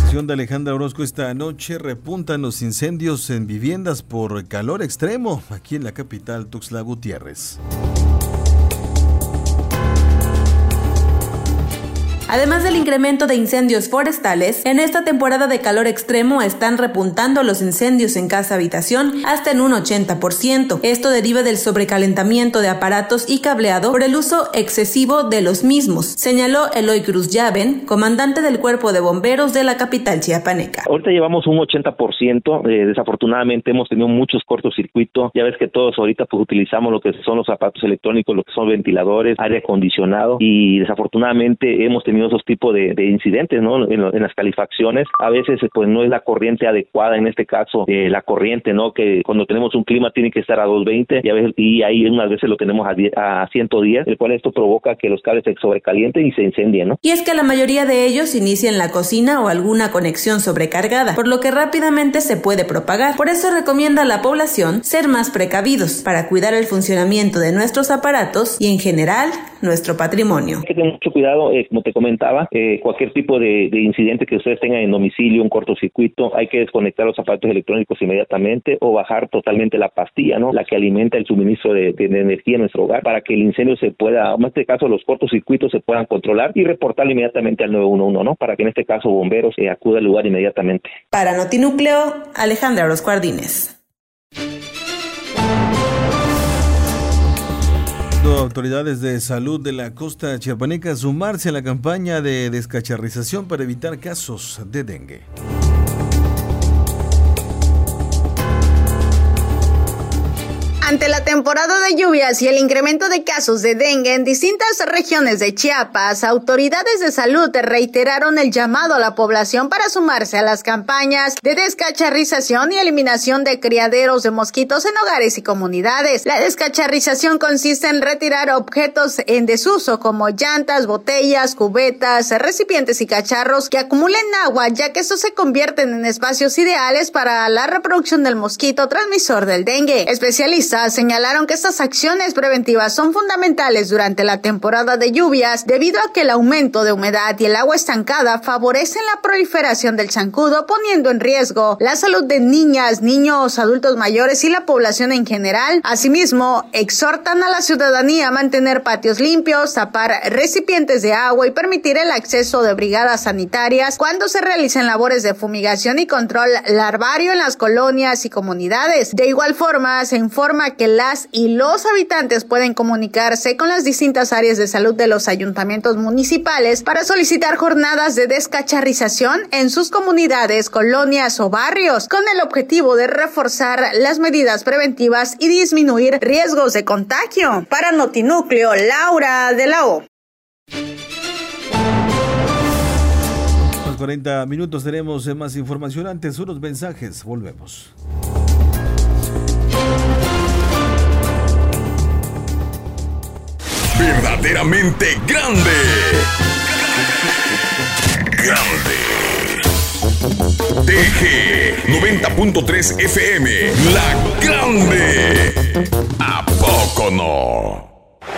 información de Alejandra Orozco. Esta noche repuntan los incendios en viviendas por calor extremo aquí en la capital Tuxtla Gutiérrez. Además del incremento de incendios forestales, en esta temporada de calor extremo están repuntando los incendios en casa-habitación hasta en un 80%. Esto deriva del sobrecalentamiento de aparatos y cableado por el uso excesivo de los mismos, señaló Eloy Cruz Llaven, comandante del Cuerpo de Bomberos de la capital chiapaneca. Ahorita llevamos un 80%, desafortunadamente hemos tenido muchos cortocircuitos. Ya ves que todos ahorita pues utilizamos lo que son los aparatos electrónicos, lo que son ventiladores, aire acondicionado, y desafortunadamente hemos tenido esos tipos de incidentes, ¿no? En las calefacciones. A veces pues no es la corriente adecuada, en este caso la corriente, ¿no? Que cuando tenemos un clima tiene que estar a 220 y ahí unas veces lo tenemos a 110, el cual esto provoca que los cables se sobrecalienten y se incendien, ¿no? Y es que la mayoría de ellos inicia en la cocina o alguna conexión sobrecargada, por lo que rápidamente se puede propagar. Por eso recomienda a la población ser más precavidos para cuidar el funcionamiento de nuestros aparatos y en general nuestro patrimonio. Hay que tener mucho cuidado, como te comentaba, cualquier tipo de incidente que ustedes tengan en domicilio, un cortocircuito, hay que desconectar los aparatos electrónicos inmediatamente o bajar totalmente la pastilla, ¿no? La que alimenta el suministro de energía en nuestro hogar, para que el incendio se pueda, en este caso los cortocircuitos se puedan controlar y reportarlo inmediatamente al 911, ¿no? Para que en este caso bomberos acuda al lugar inmediatamente. Para Notinúcleo, Alejandra Orozco Ardínez. Autoridades de salud de la costa chiapaneca sumarse a la campaña de descacharrización para evitar casos de dengue. Ante la temporada de lluvias y el incremento de casos de dengue en distintas regiones de Chiapas, autoridades de salud reiteraron el llamado a la población para sumarse a las campañas de descacharrización y eliminación de criaderos de mosquitos en hogares y comunidades. La descacharrización consiste en retirar objetos en desuso como llantas, botellas, cubetas, recipientes y cacharros que acumulen agua, ya que estos se convierten en espacios ideales para la reproducción del mosquito transmisor del dengue. Especialistas señalaron que estas acciones preventivas son fundamentales durante la temporada de lluvias debido a que el aumento de humedad y el agua estancada favorecen la proliferación del zancudo, poniendo en riesgo la salud de niñas, niños, adultos mayores y la población en general. Asimismo, exhortan a la ciudadanía a mantener patios limpios, tapar recipientes de agua y permitir el acceso de brigadas sanitarias cuando se realicen labores de fumigación y control larvario en las colonias y comunidades. De igual forma, se informa que las y los habitantes pueden comunicarse con las distintas áreas de salud de los ayuntamientos municipales para solicitar jornadas de descacharrización en sus comunidades, colonias o barrios, con el objetivo de reforzar las medidas preventivas y disminuir riesgos de contagio. Para Notinúcleo, Laura de la O. 40 minutos tenemos más información. Antes unos mensajes, volvemos. Verdaderamente grande. TG 90.3 FM, La Grande. ¿A poco no?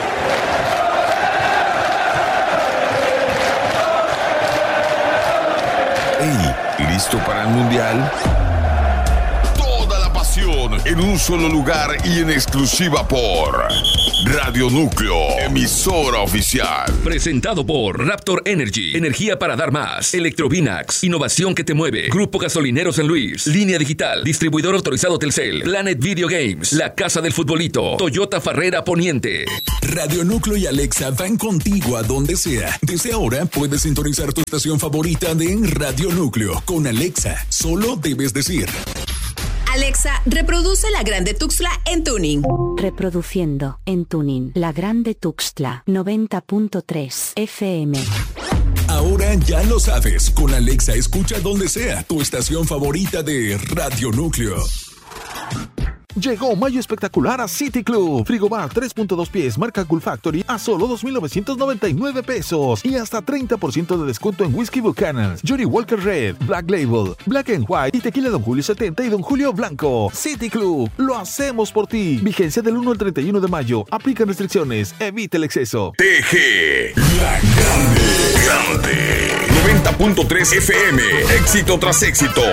Hey, ¿listo para el mundial? Toda la pasión en un solo lugar y en exclusiva por Radio Núcleo, emisora oficial. Presentado por Raptor Energy, energía para dar más. Electrovinax, innovación que te mueve. Grupo Gasolinero San Luis, Línea Digital, distribuidor autorizado Telcel, Planet Video Games, La Casa del Futbolito, Toyota Farrera Poniente. Radio Núcleo y Alexa van contigo a donde sea. Desde ahora puedes sintonizar tu estación favorita de Radio Núcleo. Con Alexa, solo debes decir: Alexa, reproduce La Grande Tuxtla en tuning. Reproduciendo en tuning La Grande Tuxtla 90.3 FM. Ahora ya lo sabes. Con Alexa escucha donde sea tu estación favorita de Radio Núcleo. Llegó mayo espectacular a City Club. Frigobar 3.2 pies marca Cool Factory a solo 2,999 pesos y hasta 30% de descuento en Whisky Buchanan, Johnny Walker Red, Black Label, Black and White y Tequila Don Julio 70 y Don Julio Blanco. City Club, lo hacemos por ti. Vigencia del 1 al 31 de mayo. Aplican restricciones. Evita el exceso. TG, La Grande. 90.3 FM. Éxito tras éxito.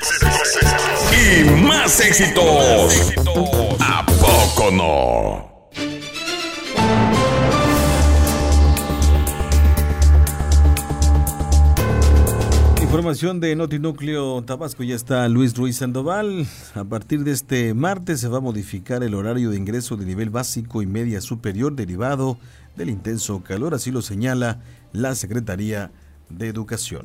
Y más éxitos. ¿A poco no? Información de Notinúcleo Tabasco, ya está Luis Ruiz Sandoval. A partir de este martes se va a modificar el horario de ingreso de nivel básico y media superior derivado del intenso calor, así lo señala la Secretaría de Educación.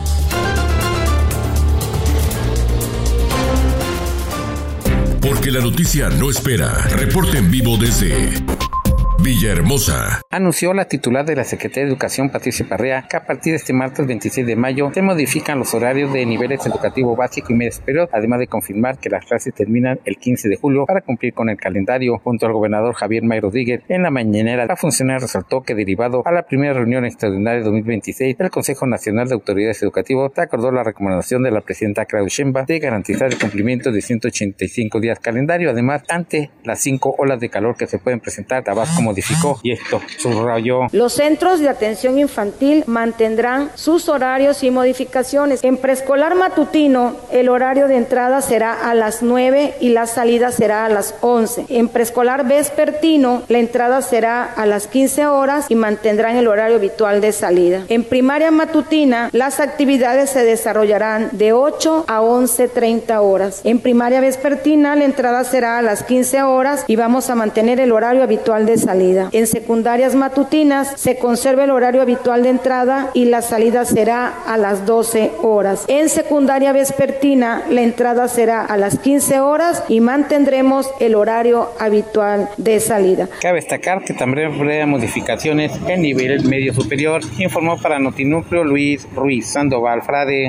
Porque la noticia no espera. Reporte en vivo desde Villahermosa. Anunció la titular de la Secretaría de Educación, Patricia Parrea, que a partir de este martes 26 de mayo se modifican los horarios de niveles educativo básico y medio superior, además de confirmar que las clases terminan el 15 de julio para cumplir con el calendario. Junto al gobernador Javier May Rodríguez, en la mañanera, la funcionaria resaltó que derivado a la primera reunión extraordinaria de 2026 del Consejo Nacional de Autoridades Educativas, se acordó la recomendación de la presidenta Claudia Sheinbaum de garantizar el cumplimiento de 185 días calendario. Además, ante las 5 olas de calor que se pueden presentar, Tabasco modificó y esto subrayó. Los centros de atención infantil mantendrán sus horarios y modificaciones. En preescolar matutino, el horario de entrada será a las 9 y la salida será a las 11. En preescolar vespertino, la entrada será a las 15 horas y mantendrán el horario habitual de salida. En primaria matutina, las actividades se desarrollarán de 8 a 11:30 horas. En primaria vespertina, la entrada será a las 15 horas y vamos a mantener el horario habitual de salida. En secundarias matutinas se conserva el horario habitual de entrada y la salida será a las 12 horas. En secundaria vespertina la entrada será a las 15 horas y mantendremos el horario habitual de salida. Cabe destacar que también habrá modificaciones en nivel medio superior, informó para Notinúcleo Luis Ruiz Sandoval Frade.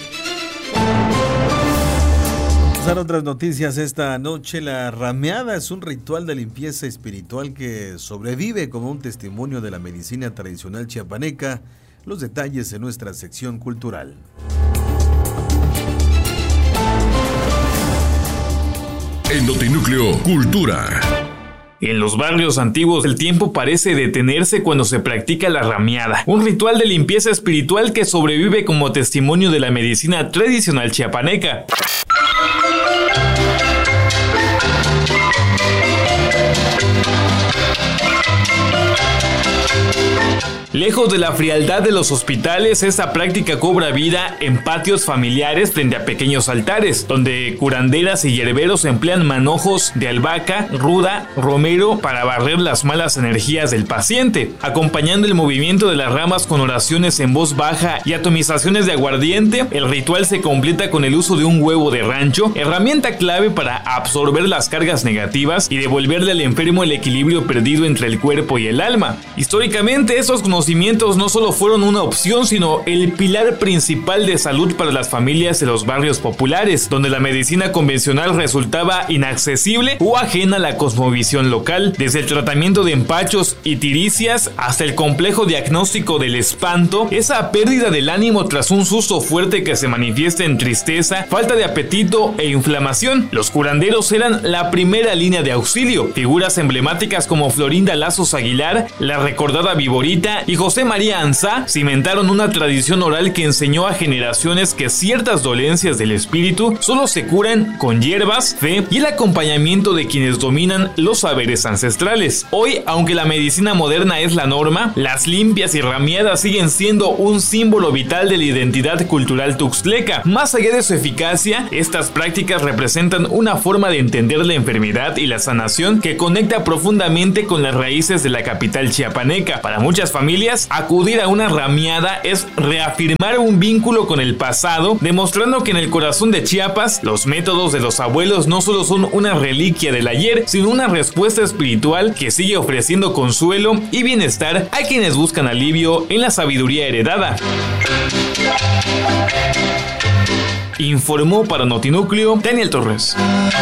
Otras noticias esta noche. La rameada es un ritual de limpieza espiritual que sobrevive como un testimonio de la medicina tradicional chiapaneca. Los detalles en nuestra sección cultural. En Notinúcleo Cultura. En los barrios antiguos el tiempo parece detenerse cuando se practica la rameada, un ritual de limpieza espiritual que sobrevive como testimonio de la medicina tradicional chiapaneca. Lejos de la frialdad de los hospitales, esta práctica cobra vida en patios familiares frente a pequeños altares, donde curanderas y hierberos emplean manojos de albahaca, ruda, romero para barrer las malas energías del paciente, acompañando el movimiento de las ramas con oraciones en voz baja y atomizaciones de aguardiente. El ritual se completa con el uso de un huevo de rancho, herramienta clave para absorber las cargas negativas y devolverle al enfermo el equilibrio perdido entre el cuerpo y el alma. Históricamente, estos conocimientos no solo fueron una opción, sino el pilar principal de salud para las familias de los barrios populares, donde la medicina convencional resultaba inaccesible o ajena a la cosmovisión local. Desde el tratamiento de empachos y tiricias hasta el complejo diagnóstico del espanto, esa pérdida del ánimo tras un susto fuerte que se manifiesta en tristeza, falta de apetito e inflamación. Los curanderos eran la primera línea de auxilio. Figuras emblemáticas como Florinda Lazos Aguilar, la recordada Viborita y José María Ansá cimentaron una tradición oral que enseñó a generaciones que ciertas dolencias del espíritu solo se curan con hierbas, fe y el acompañamiento de quienes dominan los saberes ancestrales. Hoy, aunque la medicina moderna es la norma, las limpias y rameadas siguen siendo un símbolo vital de la identidad cultural tuxtleca. Más allá de su eficacia, estas prácticas representan una forma de entender la enfermedad y la sanación que conecta profundamente con las raíces de la capital chiapaneca. Para muchas familias, acudir a una rameada es reafirmar un vínculo con el pasado, demostrando que en el corazón de Chiapas, los métodos de los abuelos no solo son una reliquia del ayer, sino una respuesta espiritual que sigue ofreciendo consuelo y bienestar a quienes buscan alivio en la sabiduría heredada. Informó para Notinúcleo Daniel Torres.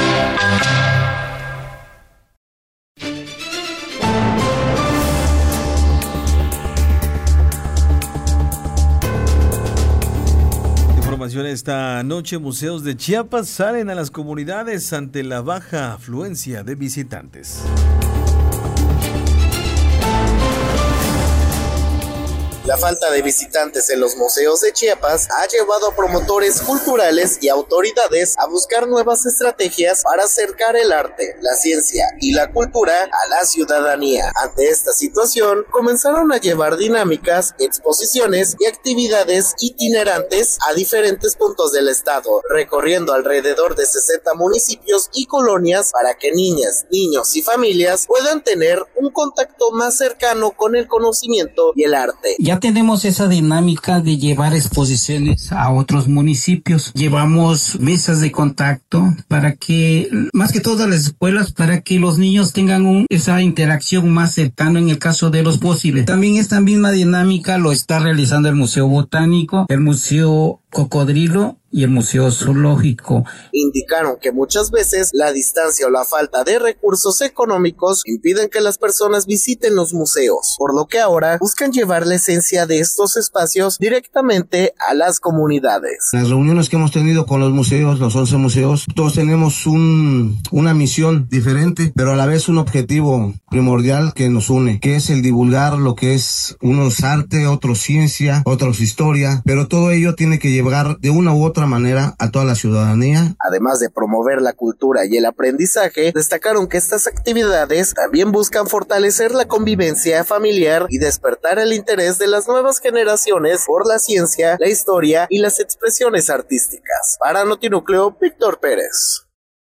Esta noche, museos de Chiapas salen a las comunidades ante la baja afluencia de visitantes. La falta de visitantes en los museos de Chiapas ha llevado a promotores culturales y autoridades a buscar nuevas estrategias para acercar el arte, la ciencia y la cultura a la ciudadanía. Ante esta situación, comenzaron a llevar dinámicas, exposiciones y actividades itinerantes a diferentes puntos del estado, recorriendo alrededor de 60 municipios y colonias para que niñas, niños y familias puedan tener un contacto más cercano con el conocimiento y el arte. Ya tenemos esa dinámica de llevar exposiciones a otros municipios. Llevamos mesas de contacto para que, más que todas las escuelas, para que los niños tengan esa interacción más cercana en el caso de los posibles. También esta misma dinámica lo está realizando el Museo Botánico, el Museo Cocodrilo y el Museo Zoológico. Indicaron que muchas veces la distancia o la falta de recursos económicos impiden que las personas visiten los museos, por lo que ahora buscan llevar la esencia de estos espacios directamente a las comunidades. Las reuniones que hemos tenido con los museos, los 11 museos, todos tenemos una misión diferente, pero a la vez un objetivo primordial que nos une, que es el divulgar lo que es unos arte, otros ciencia, otros historia, pero todo ello tiene que llevar de una u otra manera a toda la ciudadanía. Además de promover la cultura y el aprendizaje, destacaron que estas actividades también buscan fortalecer la convivencia familiar y despertar el interés de las nuevas generaciones por la ciencia, la historia y las expresiones artísticas. Para Notinúcleo, Víctor Pérez.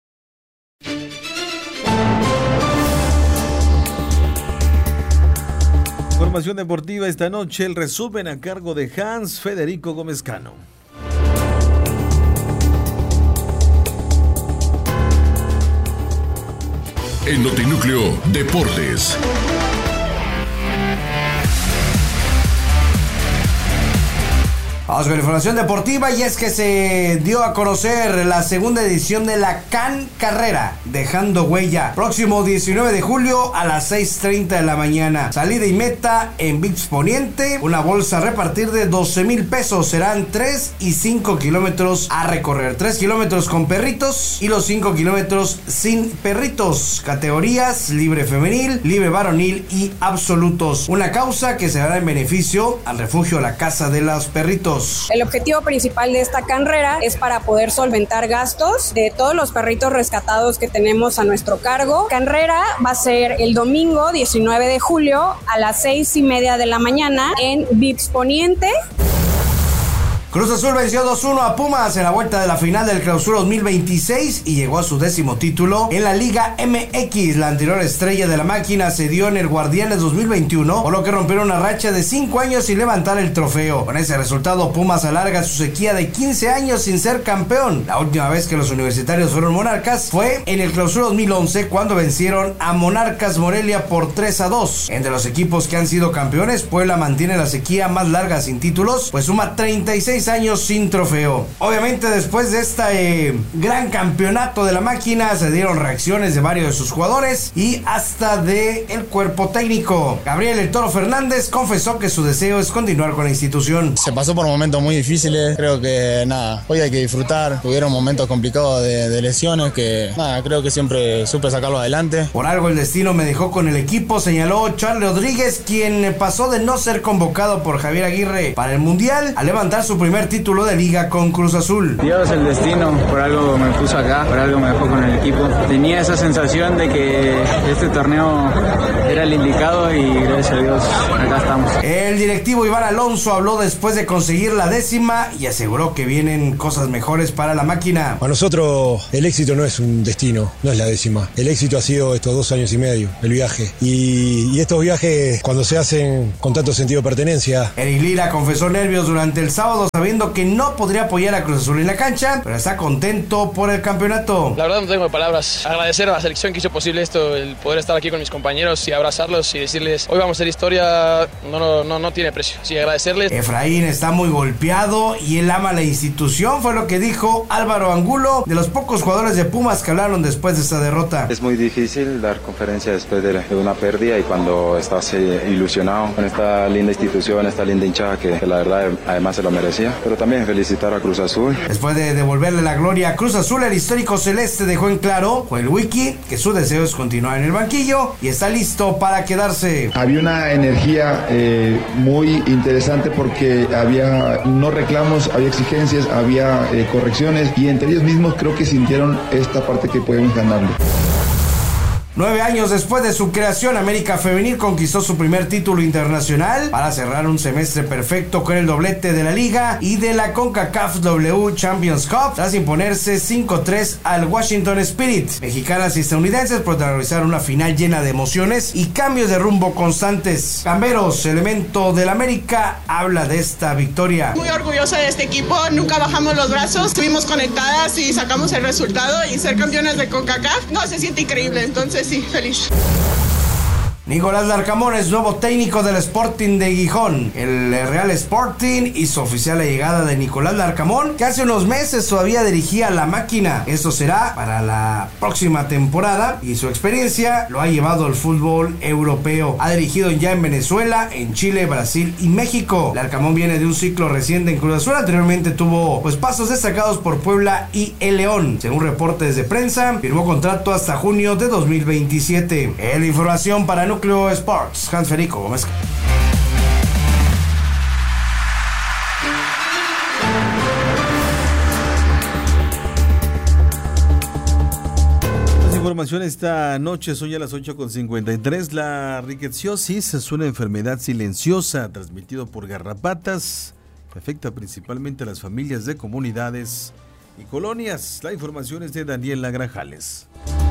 Información deportiva esta noche, el resumen a cargo de Hans Federico Gómez Cano. En Notinúcleo Deportes. Vamos con la información deportiva, y es que se dio a conocer la segunda edición de la CAN Carrera, dejando huella. Próximo 19 de julio a las 6:30 de la mañana. Salida y meta en Vips Poniente. Una bolsa a repartir de 12,000 pesos. Serán 3 y 5 kilómetros a recorrer. 3 kilómetros con perritos y los 5 kilómetros sin perritos. Categorías libre femenil, libre varonil y absolutos. Una causa que se dará en beneficio al refugio La Casa de los Perritos. El objetivo principal de esta carrera es para poder solventar gastos de todos los perritos rescatados que tenemos a nuestro cargo. Carrera va a ser el domingo 19 de julio a las 6:30 de la mañana en Vips Poniente. Cruz Azul venció 2-1 a Pumas en la vuelta de la final del Clausura 2026 y llegó a su 10º título en la Liga MX. La anterior estrella de la máquina se dio en el Guardianes 2021, por lo que rompieron una racha de 5 años sin levantar el trofeo. Con ese resultado, Pumas alarga su sequía de 15 años sin ser campeón. La última vez que los universitarios fueron monarcas fue en el Clausura 2011, cuando vencieron a Monarcas Morelia por 3-2. Entre los equipos que han sido campeones, Puebla mantiene la sequía más larga sin títulos, pues suma 36 años sin trofeo. Obviamente, después de este gran campeonato de la máquina, se dieron reacciones de varios de sus jugadores y hasta de el cuerpo técnico. Gabriel El Toro Fernández confesó que su deseo es continuar con la institución. Se pasó por momentos muy difíciles, creo que hoy hay que disfrutar. Tuvieron momentos complicados de lesiones que creo que siempre supe sacarlo adelante. Por algo el destino me dejó con el equipo, señaló Charles Rodríguez, quien pasó de no ser convocado por Javier Aguirre para el Mundial a levantar su primer título de liga con Cruz Azul. Dios, el destino, por algo me puso acá, por algo me dejó con el equipo. Tenía esa sensación de que este torneo era el indicado y gracias a Dios acá estamos. El directivo Iván Alonso habló después de conseguir la 10ª y aseguró que vienen cosas mejores para la máquina. Para nosotros el éxito no es un destino, no es la 10ª. El éxito ha sido estos 2 años y medio, el viaje. Y estos viajes, cuando se hacen con tanto sentido de pertenencia. Eric Lira confesó nervios durante el sábado, sabiendo que no podría apoyar a Cruz Azul en la cancha, pero está contento por el campeonato. La verdad no tengo palabras. Agradecer a la selección que hizo posible esto, el poder estar aquí con mis compañeros y abrazarlos y decirles, hoy vamos a hacer historia, no tiene precio. Sí, agradecerles. Efraín está muy golpeado y él ama la institución, fue lo que dijo Álvaro Angulo, de los pocos jugadores de Pumas que hablaron después de esta derrota. Es muy difícil dar conferencia después de una pérdida, y cuando estás ilusionado con esta linda institución, esta linda hinchada que la verdad además se lo merecía. victoria, pero también felicitar a Cruz Azul. Después de devolverle la gloria a Cruz Azul, el histórico celeste dejó en claro con el Wiki que su deseo es continuar en el banquillo y está listo para quedarse. Había una energía muy interesante porque había no reclamos, había exigencias, había correcciones y entre ellos mismos creo que sintieron esta parte que podemos ganarlo. 9 años después de su creación, América Femenil conquistó su primer título internacional para cerrar un semestre perfecto con el doblete de la Liga y de la CONCACAF W Champions Cup tras imponerse 5-3 al Washington Spirit. Mexicanas y estadounidenses protagonizaron una final llena de emociones y cambios de rumbo constantes. Camberos, elemento del América, habla de esta victoria. Muy orgullosa de este equipo, nunca bajamos los brazos, estuvimos conectadas y sacamos el resultado y ser campeonas de CONCACAF, no, se siente increíble, entonces sí, feliz. Nicolás Larcamón es nuevo técnico del Sporting de Gijón. El Real Sporting hizo oficial la llegada de Nicolás Larcamón, que hace unos meses todavía dirigía la máquina. Esto será para la próxima temporada y su experiencia lo ha llevado al fútbol europeo. Ha dirigido ya en Venezuela, en Chile, Brasil y México. Larcamón viene de un ciclo reciente en Cruz Azul. Anteriormente tuvo pasos destacados por Puebla y el León. Según reportes de prensa, firmó contrato hasta junio de 2027. La información para Núcleo Sports, Hans Federico Gómez. Información esta noche, son ya las 8:53. La riqueciosis es una enfermedad silenciosa transmitida por garrapatas que afecta principalmente a las familias de comunidades y colonias. La información es de Daniela Grajales.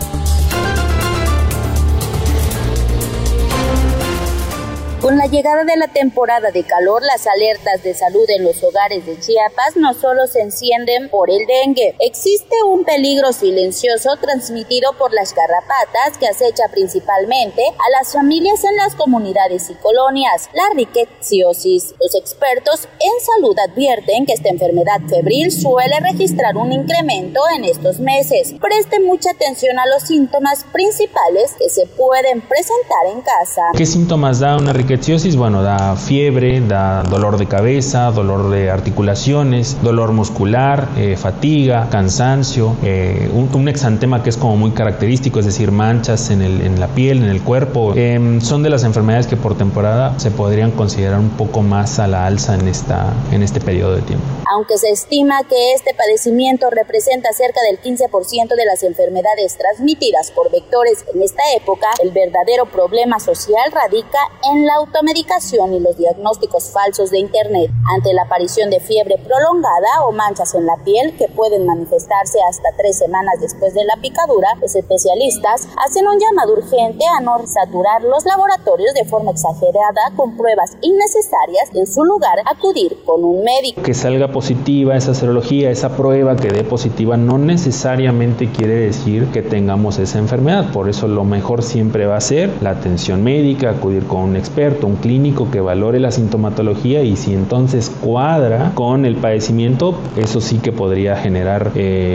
Con la llegada de la temporada de calor, las alertas de salud en los hogares de Chiapas no solo se encienden por el dengue. Existe un peligro silencioso transmitido por las garrapatas que acecha principalmente a las familias en las comunidades y colonias, la riqueciosis. Los expertos en salud advierten que esta enfermedad febril suele registrar un incremento en estos meses. Preste mucha atención a los síntomas principales que se pueden presentar en casa. ¿Qué síntomas da una riqueciosis? Bueno, da fiebre, da dolor de cabeza, dolor de articulaciones, dolor muscular, fatiga, cansancio, un exantema que es como muy característico, es decir, manchas en la piel, en el cuerpo. Son de las enfermedades que por temporada se podrían considerar un poco más a la alza en este periodo de tiempo. Aunque se estima que este padecimiento representa cerca del 15% de las enfermedades transmitidas por vectores en esta época, el verdadero problema social radica en la automedicación y los diagnósticos falsos de Internet. Ante la aparición de fiebre prolongada o manchas en la piel que pueden manifestarse hasta 3 semanas después de la picadura, los especialistas hacen un llamado urgente a no saturar los laboratorios de forma exagerada con pruebas innecesarias, en su lugar acudir con un médico. Que salga positiva esa serología, esa prueba que dé positiva, no necesariamente quiere decir que tengamos esa enfermedad. Por eso lo mejor siempre va a ser la atención médica, acudir con un experto, un clínico que valore la sintomatología, y si entonces cuadra con el padecimiento, eso sí que podría generar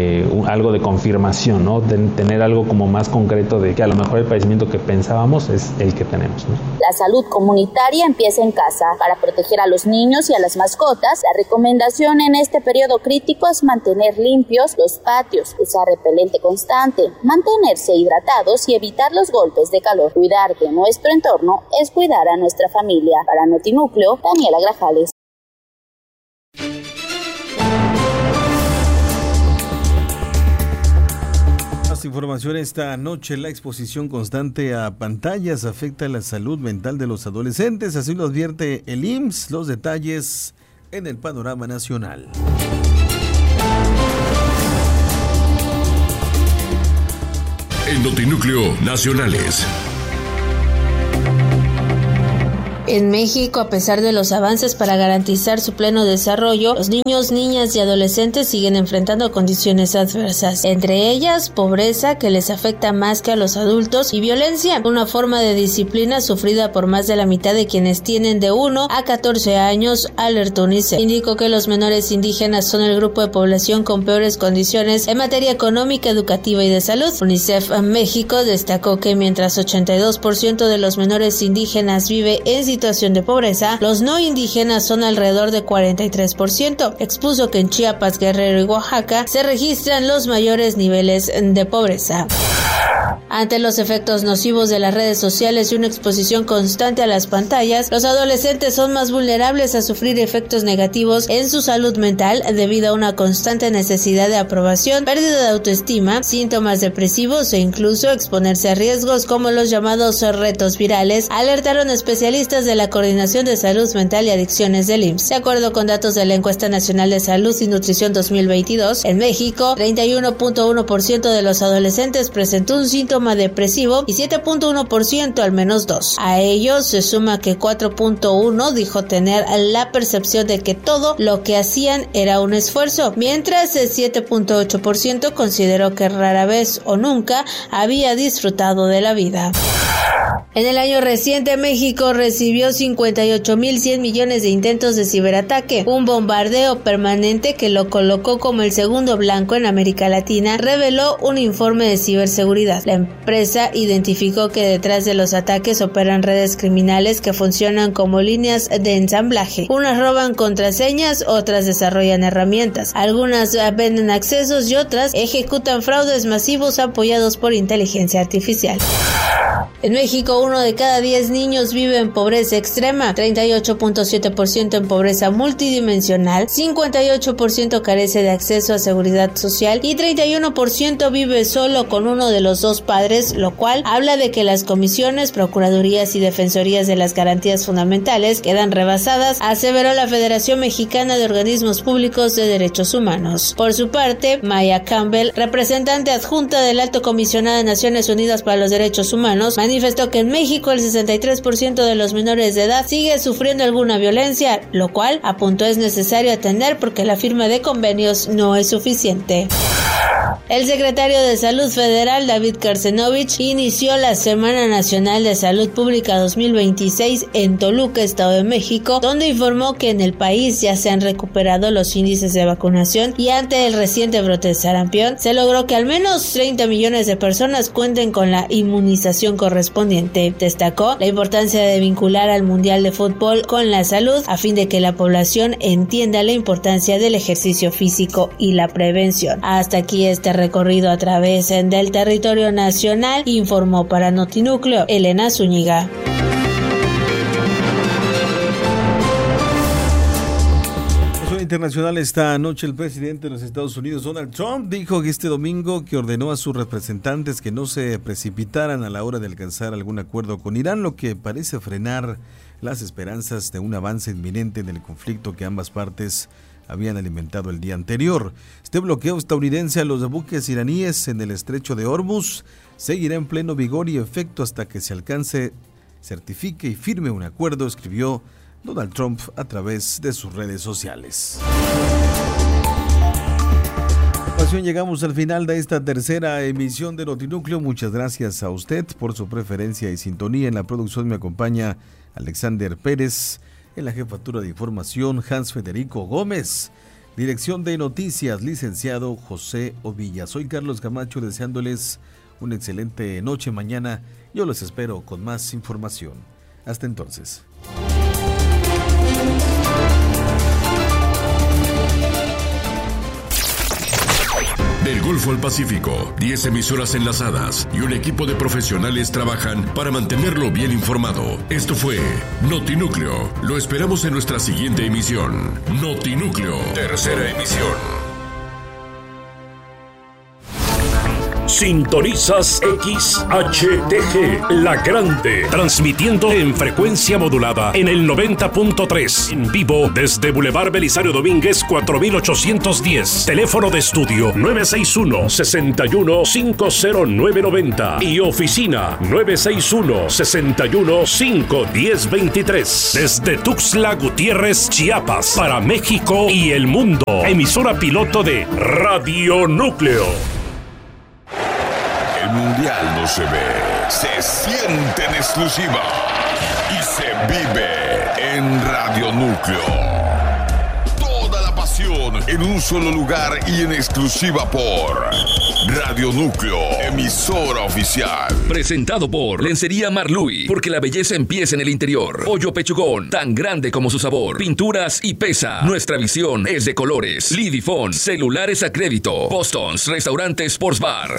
algo de confirmación, ¿no? Tener algo como más concreto de que a lo mejor el padecimiento que pensábamos es el que tenemos, ¿no? La salud comunitaria empieza en casa. Para proteger a los niños y a las mascotas, la recomendación en este periodo crítico es mantener limpios los patios, usar repelente constante, mantenerse hidratados y evitar los golpes de calor. Cuidar de nuestro entorno es cuidar a nuestra familia. Para Notinúcleo, Daniela Grajales. Más información esta noche. La exposición constante a pantallas afecta la salud mental de los adolescentes, así lo advierte el IMSS. Los detalles en el panorama nacional. En Notinúcleo Nacionales. En México, a pesar de los avances para garantizar su pleno desarrollo, los niños, niñas y adolescentes siguen enfrentando condiciones adversas, entre ellas pobreza, que les afecta más que a los adultos, y violencia, una forma de disciplina sufrida por más de la mitad de quienes tienen de 1 a 14 años, alertó UNICEF. Indicó que los menores indígenas son el grupo de población con peores condiciones en materia económica, educativa y de salud. UNICEF México destacó que mientras 82% de los menores indígenas vive en situación situación de pobreza, los no indígenas son alrededor de 43%. Expuso que en Chiapas, Guerrero y Oaxaca se registran los mayores niveles de pobreza. Ante los efectos nocivos de las redes sociales y una exposición constante a las pantallas, los adolescentes son más vulnerables a sufrir efectos negativos en su salud mental debido a una constante necesidad de aprobación, pérdida de autoestima, síntomas depresivos e incluso exponerse a riesgos como los llamados retos virales, alertaron especialistas de la Coordinación de Salud Mental y Adicciones del IMSS. De acuerdo con datos de la Encuesta Nacional de Salud y Nutrición 2022, en México, 31.1% de los adolescentes presentó un síntoma depresivo y 7.1% al menos 2. A ellos se suma que 4.1% dijo tener la percepción de que todo lo que hacían era un esfuerzo, mientras el 7.8% consideró que rara vez o nunca había disfrutado de la vida. En el año reciente, México recibió 58.100 millones de intentos de ciberataque, un bombardeo permanente que lo colocó como el segundo blanco en América Latina, reveló un informe de ciberseguridad. La empresa identificó que detrás de los ataques operan redes criminales que funcionan como líneas de ensamblaje. Unas roban contraseñas, otras desarrollan herramientas, algunas venden accesos y otras ejecutan fraudes masivos apoyados por inteligencia artificial. En México, 1 de cada 10 niños vive en pobreza extrema, 38.7% en pobreza multidimensional, 58% carece de acceso a seguridad social y 31% vive solo con uno de los dos padres, lo cual habla de que las comisiones, procuradurías y defensorías de las garantías fundamentales quedan rebasadas, aseveró la Federación Mexicana de Organismos Públicos de Derechos Humanos. Por su parte, Maya Campbell, representante adjunta del Alto Comisionado de Naciones Unidas para los Derechos Humanos, manifestó que en México el 63% de los menores de edad sigue sufriendo alguna violencia, lo cual apuntó es necesario atender porque la firma de convenios no es suficiente. El secretario de Salud Federal, David Karcenovich, inició la Semana Nacional de Salud Pública 2026 en Toluca, Estado de México, donde informó que en el país ya se han recuperado los índices de vacunación y ante el reciente brote de sarampión, se logró que al menos 30 millones de personas cuenten con la inmunización correspondiente. Destacó la importancia de vincular al Mundial de Fútbol con la salud a fin de que la población entienda la importancia del ejercicio físico y la prevención. Hasta aquí este recorrido a través del territorio nacional, informó para Notinúcleo Elena Zúñiga. Internacional. Esta noche el presidente de los Estados Unidos, Donald Trump, dijo que este domingo que ordenó a sus representantes que no se precipitaran a la hora de alcanzar algún acuerdo con Irán, lo que parece frenar las esperanzas de un avance inminente en el conflicto que ambas partes habían alimentado el día anterior. Este bloqueo estadounidense a los buques iraníes en el estrecho de Hormuz seguirá en pleno vigor y efecto hasta que se alcance, certifique y firme un acuerdo, escribió Donald Trump a través de sus redes sociales. Llegamos al final de esta tercera emisión de Notinúcleo. Muchas gracias a usted por su preferencia y sintonía. En la producción me acompaña Alexander Pérez, en la jefatura de información Hans Federico Gómez, dirección de noticias licenciado José Ovilla. Soy Carlos Camacho, deseándoles una excelente noche. Mañana yo los espero con más información. Hasta entonces. Del Golfo al Pacífico, 10 emisoras enlazadas y un equipo de profesionales trabajan para mantenerlo bien informado. Esto fue Notinúcleo. Lo esperamos en nuestra siguiente emisión. Notinúcleo, tercera emisión. Sintonizas XHTG, La Grande, transmitiendo en frecuencia modulada en el 90.3, en vivo desde Boulevard Belisario Domínguez 4810, teléfono de estudio 961-61-50990 y oficina 961-61-51023, desde Tuxtla Gutiérrez, Chiapas, para México y el mundo, emisora piloto de Radio Núcleo. El mundial no se ve, se siente en exclusiva y se vive en Radio Núcleo. Toda la pasión pasión en un solo lugar y en exclusiva por Radio Núcleo, emisora oficial. Presentado por Lencería Marluy, porque la belleza empieza en el interior. Pollo Pechugón, tan grande como su sabor. Pinturas y pesa. Nuestra visión es de colores. Lidifón, celulares a crédito. Boston's, restaurante Sports Bar.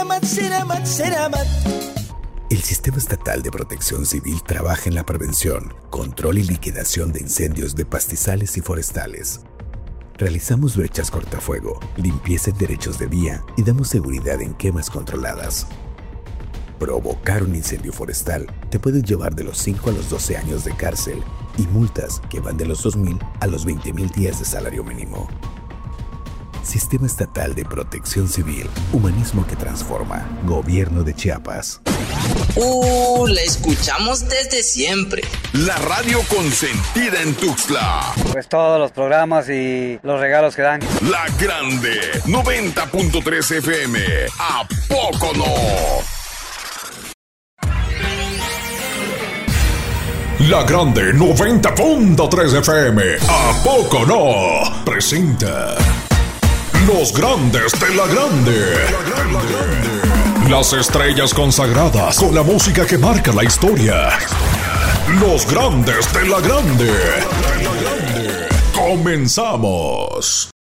El Sistema Estatal de Protección Civil trabaja en la prevención, control y liquidación de incendios de pastizales y forestales. Realizamos brechas cortafuego, limpieza en derechos de vía y damos seguridad en quemas controladas. Provocar un incendio forestal te puede llevar de los 5 a los 12 años de cárcel y multas que van de los 2,000 a los 20,000 días de salario mínimo. Sistema Estatal de Protección Civil, humanismo que transforma. Gobierno de Chiapas. La escuchamos desde siempre. La radio consentida en Tuxtla. Pues todos los programas y los regalos que dan. La Grande, 90.3 FM. ¿A poco no? La Grande, 90.3 FM. ¿A poco no? Presenta Los Grandes de la Grande. Las estrellas consagradas con la música que marca la historia. Los Grandes de la Grande. Comenzamos.